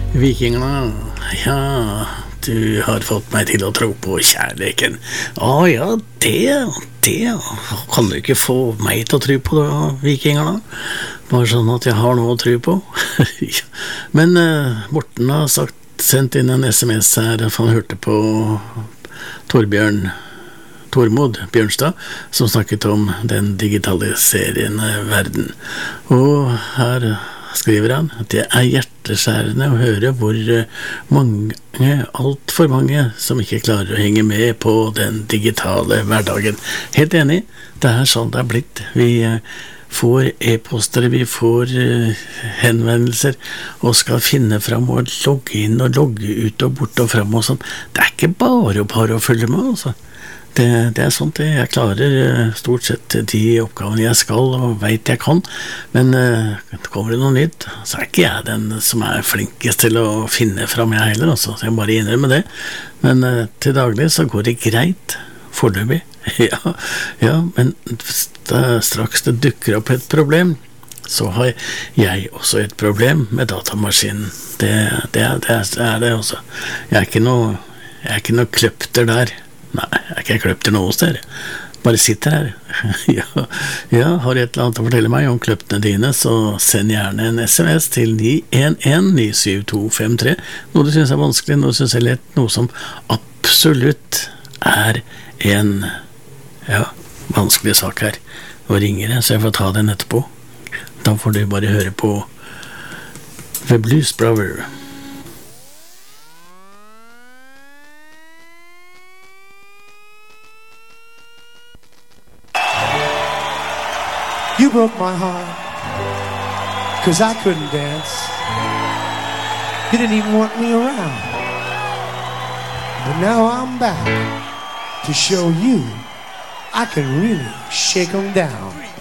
Vikingerne, ja, du har fått meg til å tro på kjærligheten. Ja, det kan du ikke få meg til å tro på da, vikingerne. Bare sånn at jeg har noe å tro på. Men Morten har sendt inn en SMS her, for han hørte på Tormod Bjørnstad, som snakket om den digitaliserende verden. Og her skriver han at det hjerteskjærende å høre hvor alt for mange som ikke klarer å henge med på den digitale hverdagen. Helt enig, det sånn det blitt. Vi får e-poster, vi får henvendelser, og skal finne fram og logge inn og logge ut og bort og frem og sånn. Det ikke bare å følge med, altså. Det sånt jeg klarer stort sett de oppgavene jeg skal og vet jeg kan, men kommer det noe nytt, så ikke jeg den som flinkest til å finne fram jeg heller, altså. Så jeg bare innrømmer det, men til daglig så går det greit, foreløpig. Ja, men straks det dukker opp et problem, så har jeg også et problem med datamaskinen. Det det også. Jeg ikke noe kløpter der. Nei, jeg ikke kløpter noe sted. Bare sitter her. Ja, har du et eller annet å fortelle meg om kløptene dine, så send gjerne en SMS til 911-97253. Noe du synes vanskelig, noe du synes lett, noe som absolutt en vanskelig sak her. Nå ringer jeg, så jeg får ta den etterpå. Da får du bare høre på The Blues Brother. You broke my heart, 'cause I couldn't dance. You didn't even want me around. But now I'm back to show you I can really shake 'em down.